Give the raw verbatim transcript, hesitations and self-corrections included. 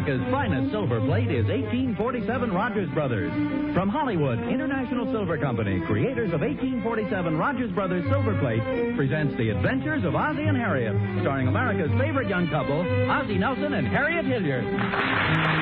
America's finest silver plate is eighteen forty-seven Rogers Brothers. From Hollywood, International Silver Company, creators of eighteen forty-seven Rogers Brothers Silver Plate, presents The Adventures of Ozzie and Harriet, starring America's favorite young couple, Ozzie Nelson and Harriet Hilliard.